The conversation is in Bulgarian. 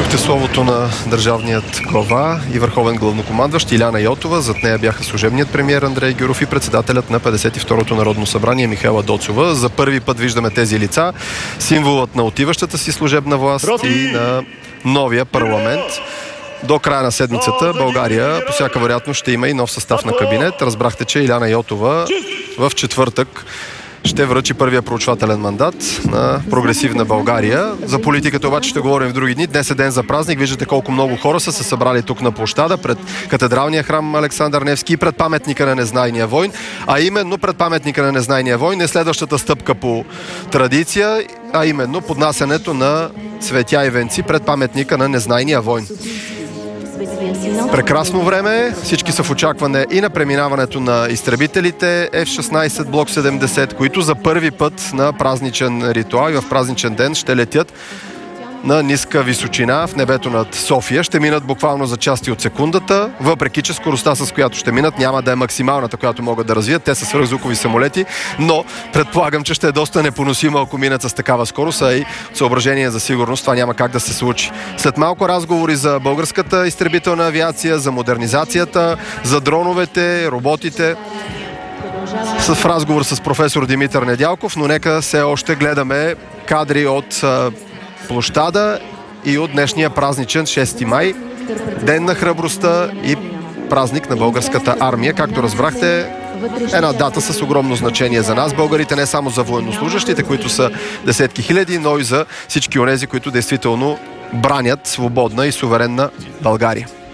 Чухте словото на държавният глава и върховен главнокомандващ Илияна Йотова. Зад нея бяха служебният премиер Андрей Гюров и председателят на 52-то Народно събрание Михаела Доцова. За първи път виждаме тези лица. Символът на отиващата си служебна власт и на новия парламент. До края на седмицата България по всяка вероятност ще има и нов състав на кабинет. Разбрахте, че Илияна Йотова в четвъртък ще връчи първия проучвателен мандат на прогресивна България. За политиката обаче ще говорим в други дни. Днес е ден за празник. Виждате колко много хора са се събрали тук на площада пред катедралния храм Александър Невски и пред паметника на Незнайния войн. А именно пред паметника на Незнайния войн е следващата стъпка по традиция, а именно поднасянето на цветя и венци пред паметника на Незнайния войн. Прекрасно време, всички са в очакване и на преминаването на изтребителите F-16 Block 70, които за първи път на празничен ритуал и в празничен ден ще летят на ниска височина в небето над София. Ще минат буквално за части от секундата, въпреки че скоростта, с която ще минат, няма да е максималната, която могат да развият. Те са свръхзвукови самолети, но предполагам, че ще е доста непоносимо, ако минат с такава скорост, а и съображение за сигурност това няма как да се случи. След малко разговори за българската изтребителна авиация, за модернизацията, за дроновете, роботите, в разговор с професор Димитър Недялков, но нека все още гледаме кадри от площада и от днешния празничен 6 май, ден на храбростта и празник на българската армия. Както разбрахте, една дата с огромно значение за нас, българите, не само за военнослужащите, които са десетки хиляди, но и за всички онези, които действително бранят свободна и суверенна България.